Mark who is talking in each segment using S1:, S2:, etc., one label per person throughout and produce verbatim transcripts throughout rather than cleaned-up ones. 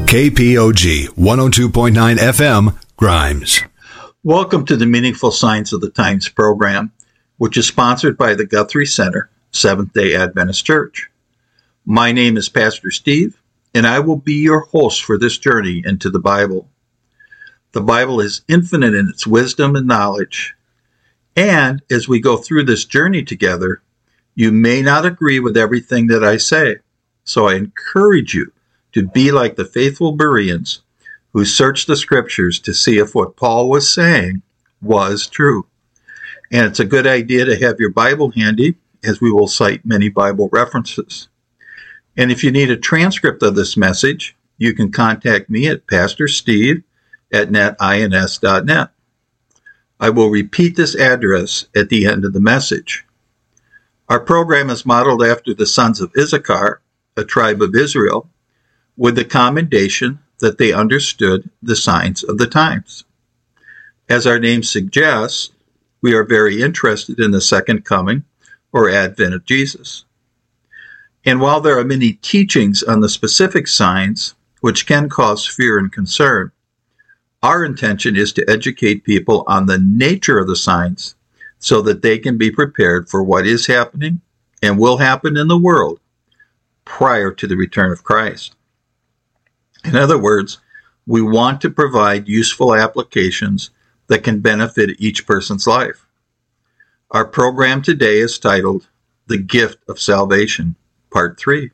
S1: K P O G one oh two point nine F M, Grimes.
S2: Welcome to the Meaningful Signs of the Times program, which is sponsored by the Guthrie Center, Seventh-day Adventist Church. My name is Pastor Steve, and I will be your host for this journey into the Bible. The Bible is infinite in its wisdom and knowledge, and as we go through this journey together, you may not agree with everything that I say, so I encourage you to be like the faithful Bereans who searched the scriptures to see if what Paul was saying was true. And it's a good idea to have your Bible handy, as we will cite many Bible references. And if you need a transcript of this message, you can contact me at Pastor Steve at netins dot net. I will repeat this address at the end of the message. Our program is modeled after the sons of Issachar, a tribe of Israel, with the commendation that they understood the signs of the times. As our name suggests, we are very interested in the second coming or advent of Jesus. And while there are many teachings on the specific signs, which can cause fear and concern, our intention is to educate people on the nature of the signs so that they can be prepared for what is happening and will happen in the world prior to the return of Christ. In other words, we want to provide useful applications that can benefit each person's life. Our program today is titled The Gift of Salvation, Part three.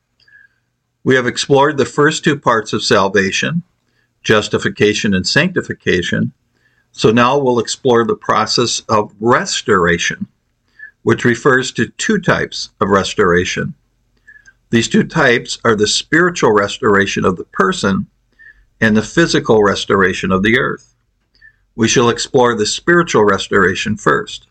S2: We have explored the first two parts of salvation, justification and sanctification, so now we'll explore the process of restoration, which refers to two types of restoration. These two types are the spiritual restoration of the person and the physical restoration of the earth. We shall explore the spiritual restoration first.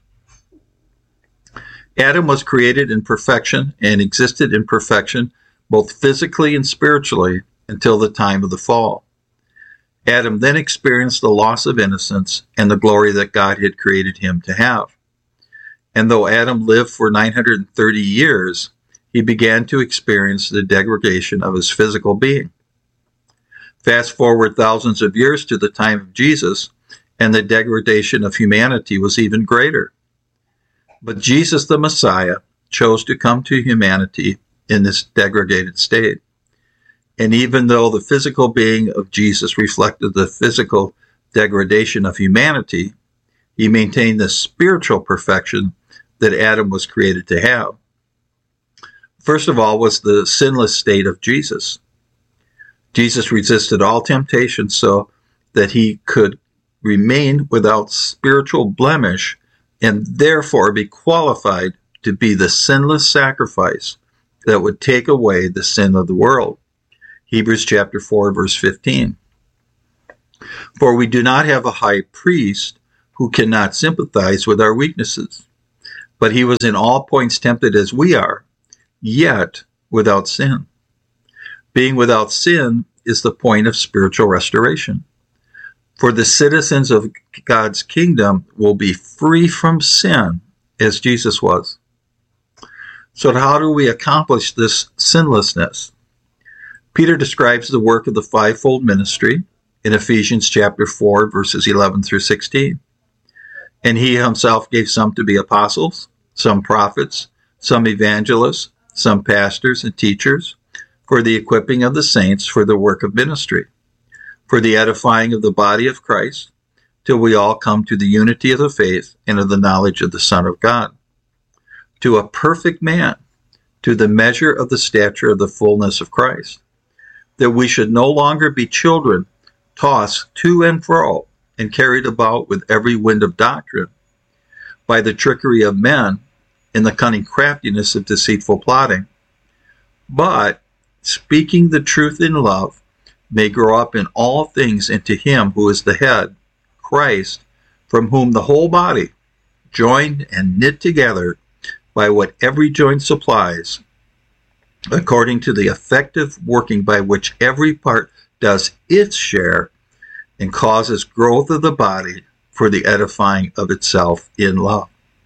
S2: Adam was created in perfection and existed in perfection both physically and spiritually until the time of the fall. Adam then experienced the loss of innocence and the glory that God had created him to have. And though Adam lived for nine hundred thirty years, he began to experience the degradation of his physical being. Fast forward thousands of years to the time of Jesus, and the degradation of humanity was even greater. But Jesus the Messiah chose to come to humanity in this degraded state. And even though the physical being of Jesus reflected the physical degradation of humanity, he maintained the spiritual perfection that Adam was created to have. First of all was the sinless state of Jesus. Jesus resisted all temptation so that he could remain without spiritual blemish and therefore be qualified to be the sinless sacrifice that would take away the sin of the world. Hebrews chapter four, verse fifteen. For we do not have a high priest who cannot sympathize with our weaknesses, but he was in all points tempted as we are, yet without sin. Being without sin is the point of spiritual restoration. For the citizens of God's kingdom will be free from sin as Jesus was. So how do we accomplish this sinlessness? Peter describes the work of the fivefold ministry in Ephesians chapter four, verses eleven through sixteen. And he himself gave some to be apostles, some prophets, some evangelists, some pastors and teachers, for the equipping of the saints for the work of ministry, for the edifying of the body of Christ, till we all come to the unity of the faith and of the knowledge of the Son of God, to a perfect man, to the measure of the stature of the fullness of Christ, that we should no longer be children, tossed to and fro and carried about with every wind of doctrine, by the trickery of men, in the cunning craftiness of deceitful plotting, but speaking the truth in love, may grow up in all things into him who is the head, Christ, from whom the whole body, joined and knit together by what every joint supplies, according to the effective working by which every part does its share, and causes growth of the body for the edifying of itself in love.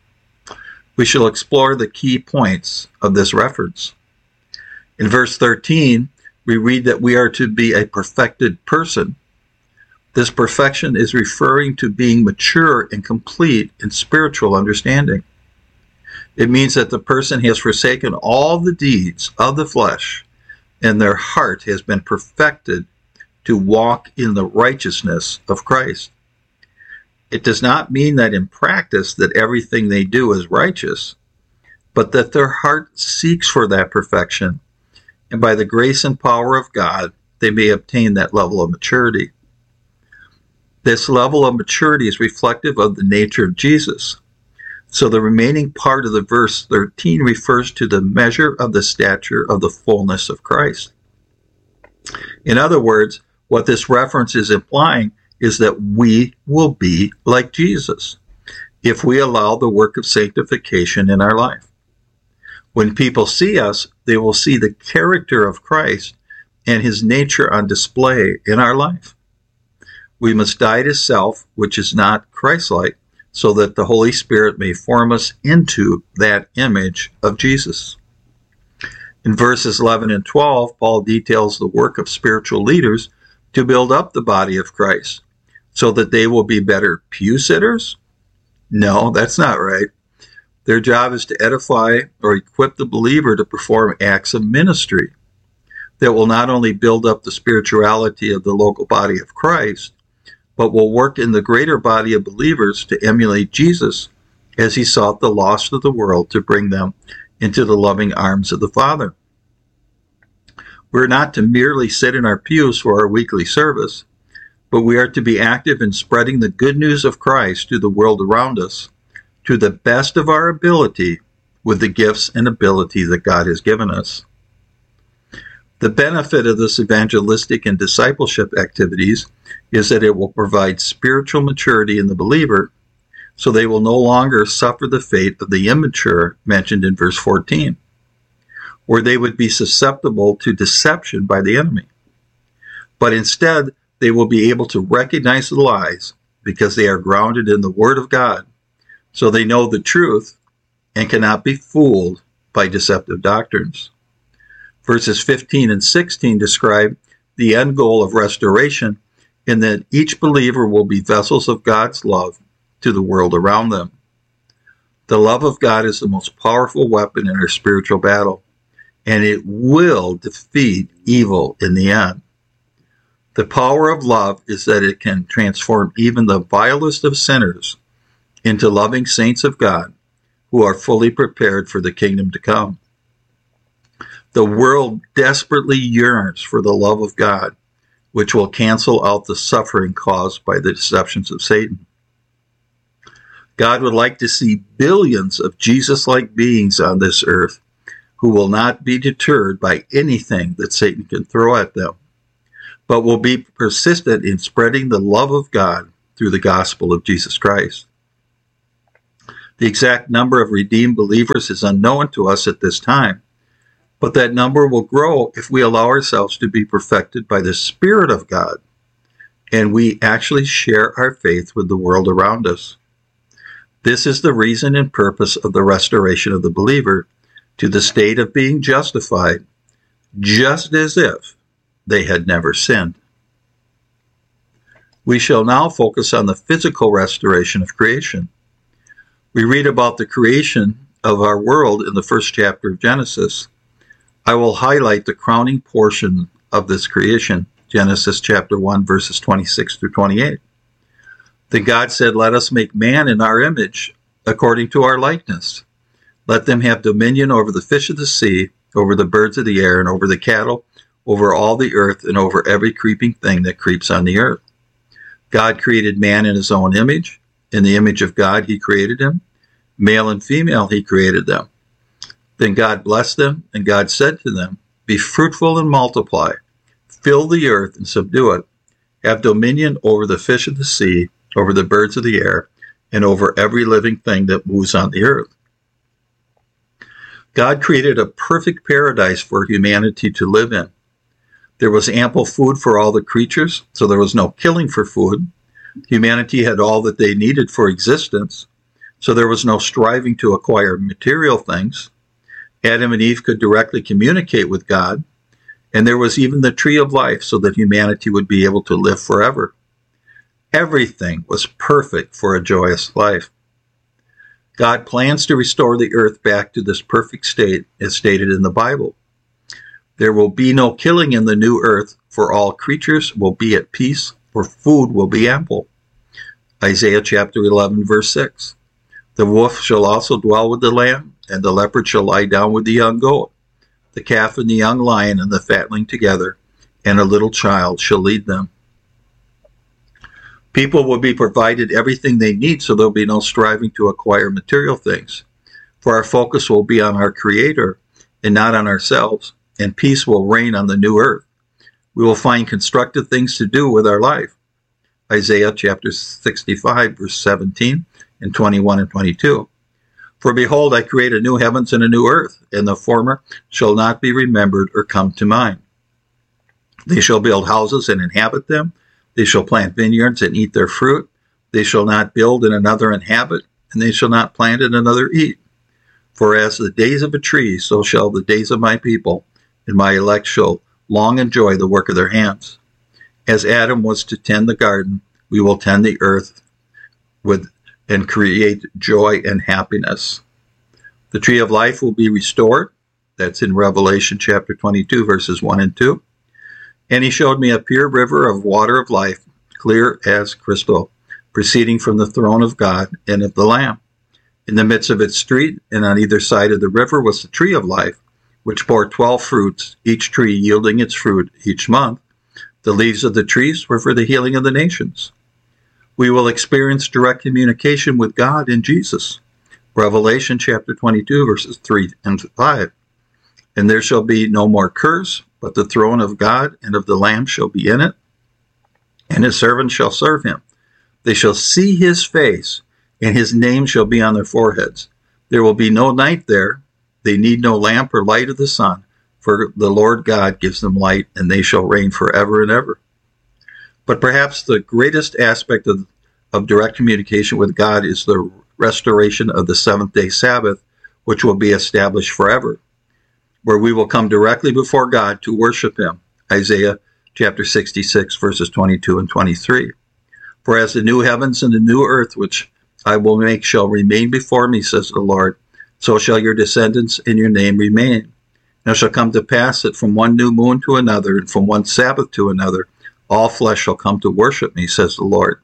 S2: We shall explore the key points of this reference. In verse thirteen, we read that we are to be a perfected person. This perfection is referring to being mature and complete in spiritual understanding. It means that the person has forsaken all the deeds of the flesh, and their heart has been perfected to walk in the righteousness of Christ. It does not mean that in practice that everything they do is righteous, but that their heart seeks for that perfection, and by the grace and power of God, they may obtain that level of maturity. This level of maturity is reflective of the nature of Jesus. So the remaining part of the verse thirteen refers to the measure of the stature of the fullness of Christ. In other words, what this reference is implying is that we will be like Jesus if we allow the work of sanctification in our life. When people see us, they will see the character of Christ and his nature on display in our life. We must die to self, which is not Christ-like, so that the Holy Spirit may form us into that image of Jesus. In verses eleven and twelve, Paul details the work of spiritual leaders to build up the body of Christ, so that they will be better pew sitters? No, that's not right. Their job is to edify or equip the believer to perform acts of ministry that will not only build up the spirituality of the local body of Christ, but will work in the greater body of believers to emulate Jesus as he sought the lost of the world to bring them into the loving arms of the Father. We're not to merely sit in our pews for our weekly service, but we are to be active in spreading the good news of Christ to the world around us to the best of our ability with the gifts and ability that God has given us. The benefit of this evangelistic and discipleship activities is that it will provide spiritual maturity in the believer, so they will no longer suffer the fate of the immature mentioned in verse fourteen, where they would be susceptible to deception by the enemy. But instead, they will be able to recognize the lies because they are grounded in the Word of God, so they know the truth and cannot be fooled by deceptive doctrines. Verses fifteen and sixteen describe the end goal of restoration in that each believer will be vessels of God's love to the world around them. The love of God is the most powerful weapon in our spiritual battle, and it will defeat evil in the end. The power of love is that it can transform even the vilest of sinners into loving saints of God who are fully prepared for the kingdom to come. The world desperately yearns for the love of God, which will cancel out the suffering caused by the deceptions of Satan. God would like to see billions of Jesus-like beings on this earth who will not be deterred by anything that Satan can throw at them, but will be persistent in spreading the love of God through the gospel of Jesus Christ. The exact number of redeemed believers is unknown to us at this time, but that number will grow if we allow ourselves to be perfected by the Spirit of God, and we actually share our faith with the world around us. This is the reason and purpose of the restoration of the believer to the state of being justified, just as if they had never sinned. We shall now focus on the physical restoration of creation. We read about the creation of our world in the first chapter of Genesis. I will highlight the crowning portion of this creation, Genesis chapter one, verses twenty-six through twenty-eight. Then God said, "Let us make man in our image, according to our likeness. Let them have dominion over the fish of the sea, over the birds of the air, and over the cattle, over all the earth, and over every creeping thing that creeps on the earth." God created man in his own image. In the image of God he created him. Male and female he created them. Then God blessed them, and God said to them, "Be fruitful and multiply. Fill the earth and subdue it. Have dominion over the fish of the sea, over the birds of the air, and over every living thing that moves on the earth." God created a perfect paradise for humanity to live in. There was ample food for all the creatures, so there was no killing for food. Humanity had all that they needed for existence, so there was no striving to acquire material things. Adam and Eve could directly communicate with God, And there was even the tree of life so that humanity would be able to live forever. Everything was perfect for a joyous life. God plans to restore the earth back to this perfect state as stated in the Bible. There will be no killing in the new earth, for all creatures will be at peace, for food will be ample. Isaiah chapter eleven, verse six. The wolf shall also dwell with the lamb, and the leopard shall lie down with the young goat. The calf and the young lion and the fatling together, and a little child shall lead them. People will be provided everything they need, so there'll be no striving to acquire material things. For our focus will be on our Creator and not on ourselves, and peace will reign on the new earth. We will find constructive things to do with our life. Isaiah chapter sixty-five, verse seventeen and twenty-one and twenty-two. For behold, I create a new heavens and a new earth, and the former shall not be remembered or come to mind. They shall build houses and inhabit them. They shall plant vineyards and eat their fruit. They shall not build and another inhabit, and they shall not plant and another eat. For as the days of a tree, so shall the days of my people, and my elect shall long enjoy the work of their hands. As Adam was to tend the garden, we will tend the earth with and create joy and happiness. The tree of life will be restored. That's in Revelation chapter twenty-two, verses one and two. And he showed me a pure river of water of life, clear as crystal, proceeding from the throne of God and of the Lamb. In the midst of its street, and on either side of the river, was the tree of life, which bore twelve fruits, each tree yielding its fruit each month. The leaves of the trees were for the healing of the nations. We will experience direct communication with God in Jesus. Revelation chapter twenty-two, verses three and five. And there shall be no more curse, but the throne of God and of the Lamb shall be in it, and his servants shall serve him. They shall see his face, and his name shall be on their foreheads. There will be no night there. They need no lamp or light of the sun, for the Lord God gives them light, and they shall reign forever and ever. But perhaps the greatest aspect of, of direct communication with God is the restoration of the seventh-day Sabbath, which will be established forever, where we will come directly before God to worship him. Isaiah chapter sixty-six, verses twenty-two and twenty-three. For as the new heavens and the new earth which I will make shall remain before me, says the Lord, so shall your descendants and your name remain. And it shall come to pass that from one new moon to another, and from one Sabbath to another, all flesh shall come to worship me, says the Lord.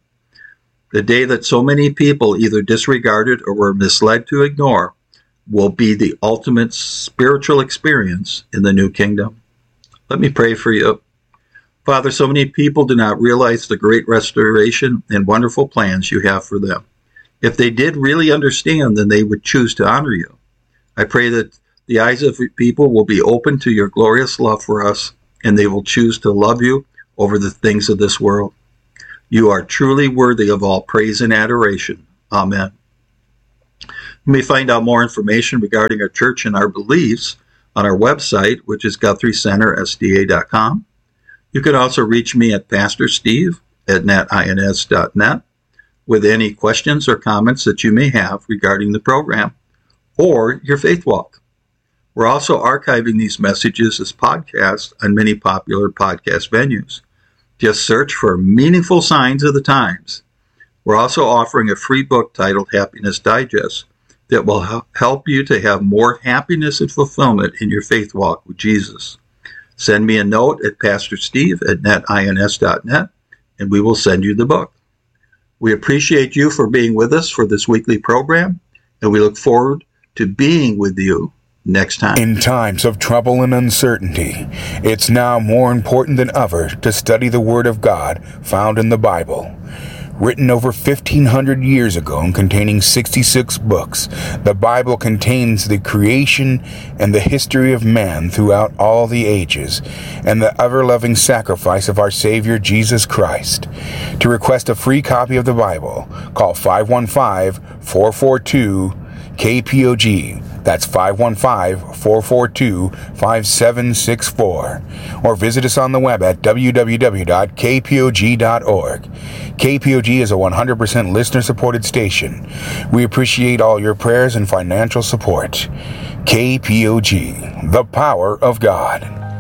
S2: The day that so many people either disregarded or were misled to ignore will be the ultimate spiritual experience in the new kingdom. Let me pray for you. Father, so many people do not realize the great restoration and wonderful plans you have for them. If they did really understand, then they would choose to honor you. I pray that the eyes of people will be open to your glorious love for us, and they will choose to love you over the things of this world. You are truly worthy of all praise and adoration. Amen. You may find out more information regarding our church and our beliefs on our website, which is guthrie center s d a dot com. You can also reach me at Pastor Steve at net ins dot net with any questions or comments that you may have regarding the program or your faith walk. We're also archiving these messages as podcasts on many popular podcast venues. Just search for Meaningful Signs of the Times. We're also offering a free book titled Happiness Digest that will help you to have more happiness and fulfillment in your faith walk with Jesus. Send me a note at pastor steve at net ins dot net, and we will send you the book. We appreciate you for being with us for this weekly program, and we look forward to being with you next time.
S3: In times of trouble and uncertainty, it's now more important than ever to study the Word of God found in the Bible. Written over fifteen hundred years ago and containing sixty-six books, the Bible contains the creation and the history of man throughout all the ages, and the ever-loving sacrifice of our Savior Jesus Christ. To request a free copy of the Bible, call five one five, four four two, K P O G. That's five one five, four four two, five seven six four. Or visit us on the web at w w w dot k p o g dot org. K P O G is a one hundred percent listener-supported station. We appreciate all your prayers and financial support. K P O G, the power of God.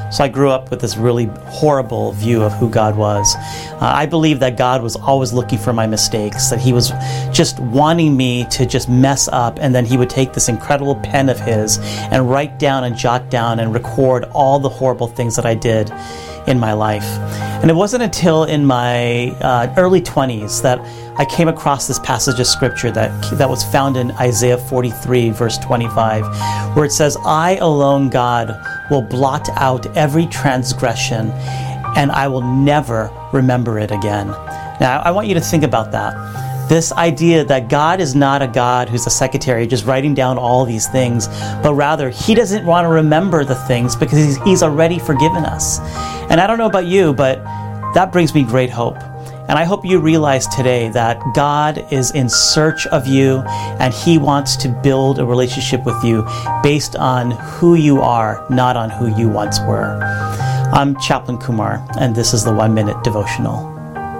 S4: So I grew up with this really horrible view of who God was. Uh, I believe that God was always looking for my mistakes, that he was just wanting me to just mess up, and then he would take this incredible pen of his and write down and jot down and record all the horrible things that I did in my life. And it wasn't until in my uh, early twenties that I came across this passage of scripture that that was found in Isaiah forty-three, verse twenty-five, where it says, "I alone, God, will blot out every transgression, and I will never remember it again." Now, I want you to think about that. This idea that God is not a God who's a secretary just writing down all these things, but rather he doesn't want to remember the things because he's, he's already forgiven us. And I don't know about you, but that brings me great hope. And I hope you realize today that God is in search of you, and he wants to build a relationship with you based on who you are, not on who you once were. I'm Chaplain Kumar, and this is the One Minute Devotional.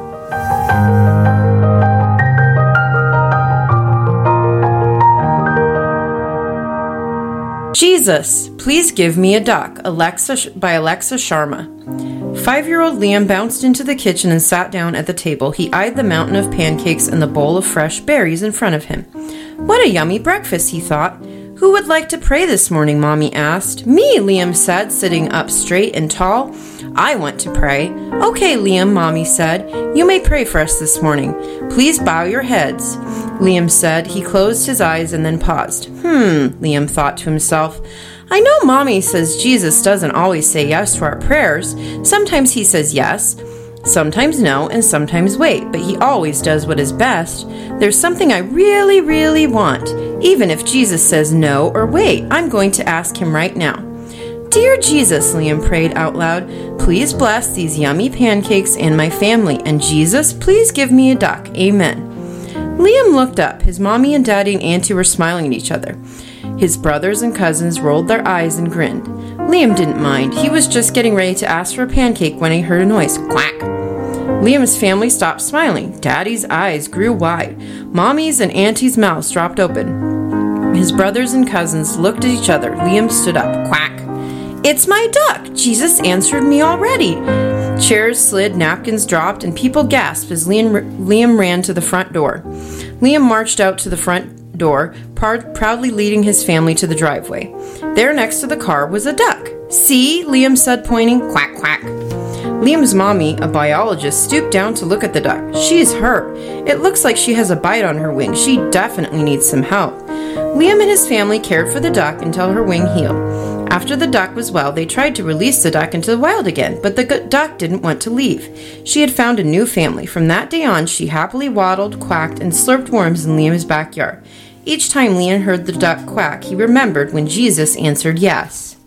S5: Jesus, Please Give Me a Duck, Alexa by Alexa Sharma. Five-year-old Liam bounced into the kitchen and sat down at the table. He eyed the mountain of pancakes and the bowl of fresh berries in front of him. What a yummy breakfast, he thought. Who would like to pray this morning, Mommy asked. Me, Liam said, sitting up straight and tall. I want to pray. Okay, Liam, Mommy said. You may pray for us this morning. Please bow your heads. Liam said. He closed his eyes and then paused. Hmm, Liam thought to himself. I know Mommy says Jesus doesn't always say yes to our prayers. Sometimes he says yes, sometimes no, and sometimes wait, but he always does what is best. There's something I really, really want. Even if Jesus says no or wait, I'm going to ask him right now. Dear Jesus, Liam prayed out loud, please bless these yummy pancakes and my family, and Jesus, please give me a duck. Amen. Liam looked up. His mommy and daddy and auntie were smiling at each other. His brothers and cousins rolled their eyes and grinned. Liam didn't mind. He was just getting ready to ask for a pancake when he heard a noise. Quack! Liam's family stopped smiling. Daddy's eyes grew wide. Mommy's and Auntie's mouths dropped open. His brothers and cousins looked at each other. Liam stood up. Quack! It's my duck! Jesus answered me already! Chairs slid, napkins dropped, and people gasped as Liam, Liam ran to the front door. Liam marched out to the front door, pr- proudly leading his family to the driveway. There next to the car was a duck. See? Liam said, pointing. Quack, quack. Liam's mommy, a biologist, stooped down to look at the duck. She's hurt. It looks like she has a bite on her wing. She definitely needs some help. Liam and his family cared for the duck until her wing healed. After the duck was well, they tried to release the duck into the wild again, but the g- duck didn't want to leave. She had found a new family. From that day on, she happily waddled, quacked, and slurped worms in Liam's backyard. Each time Liam heard the duck quack, he remembered when Jesus answered yes.